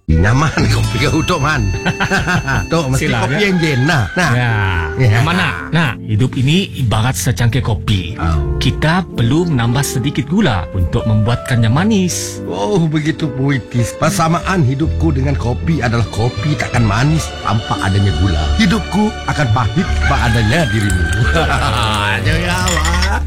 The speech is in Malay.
Nyaman kopi kau Tok Man. Tok mesti Sila, kopi ya? yang jen nah. Yang mana? Nah, hidup ini ibarat secangkir kopi. Kita perlu menambah sedikit gula untuk membuatkannya manis. Oh, begitu puitis. Persamaan hidupku dengan kopi adalah kopi takkan manis tanpa adanya gula. Hidupku akan pahit tanpa adanya dirimu. Jangan awak.